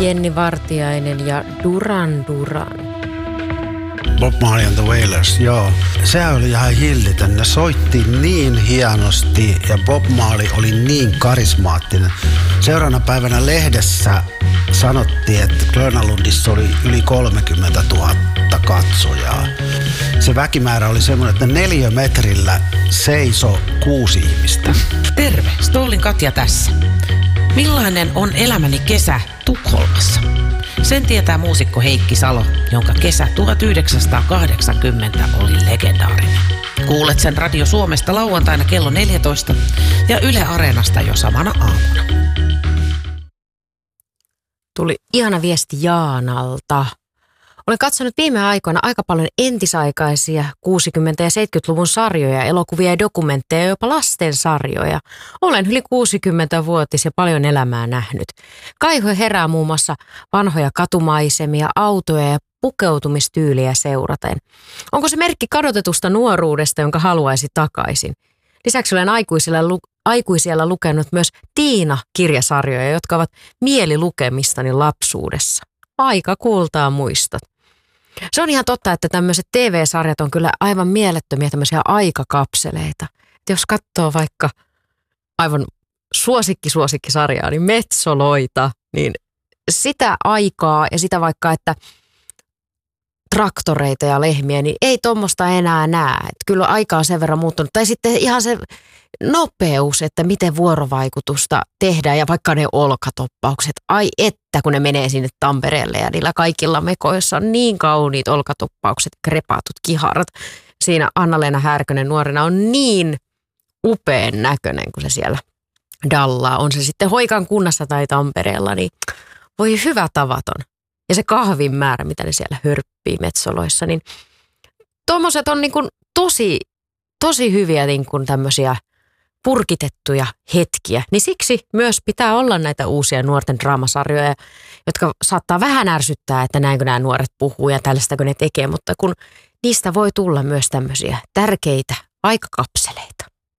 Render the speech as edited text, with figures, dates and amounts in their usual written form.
Jenni Vartiainen ja Duran Duran. Bob Marley and the Wailers, joo. Sehän oli ihan hillitön. Ne soitti niin hienosti ja Bob Marley oli niin karismaattinen. Seuraavana päivänä lehdessä sanottiin, että Grönalundissa oli yli 30 000 katsojaa. Se väkimäärä oli semmoinen, että 4 metrillä seisoi 6 ihmistä. Terve, Stollin Katja tässä. Millainen on elämäni kesä Tukholmassa? Sen tietää muusikko Heikki Salo, jonka kesä 1980 oli legendaarinen. Kuulet sen Radio Suomesta lauantaina kello 14 ja Yle Areenasta jo samana aamuna. Tuli ihana viesti Jaanalta. Olen katsonut viime aikoina aika paljon entisaikaisia 60- ja 70-luvun sarjoja, elokuvia ja dokumentteja ja jopa lastensarjoja. Olen yli 60-vuotis ja paljon elämää nähnyt. Kaiho herää muun muassa vanhoja katumaisemia, autoja ja pukeutumistyyliä seuraten. Onko se merkki kadotetusta nuoruudesta, jonka haluaisi takaisin? Lisäksi olen aikuisella lukenut myös Tiina-kirjasarjoja, jotka ovat mielilukemistani lapsuudessa. Aika kultaa muistot. Se on ihan totta, että tämmöiset TV-sarjat on kyllä aivan mielettömiä tämmöisiä aikakapseleita. Et jos katsoo vaikka aivan suosikkisarjaa, niin Metsoloita, niin sitä aikaa ja sitä vaikka, että traktoreita ja lehmiä, niin ei tuommoista enää näe. Et kyllä aika on sen verran muuttunut. Tai sitten ihan se nopeus, että miten vuorovaikutusta tehdään ja vaikka ne olkatoppaukset. Ai että kun ne menee sinne Tampereelle ja niillä kaikilla mekoissa on niin kauniit olkatoppaukset, krepatut kiharat. Siinä Anna-Leena Härkönen nuorena on niin upean näköinen, kun se siellä dallaa. On se sitten Hoikan kunnassa tai Tampereella, niin voi hyvä tavaton. Ja se kahvin määrä, mitä ne siellä hörppii Metsoloissa, niin tuommoiset on niin kuin tosi hyviä niin kuin tämmöisiä purkitettuja hetkiä. Niin siksi myös pitää olla näitä uusia nuorten draamasarjoja, jotka saattaa vähän ärsyttää, että näinkö nämä nuoret puhuu ja tällaistako ne tekee, mutta kun niistä voi tulla myös tämmöisiä tärkeitä aikakapseleita.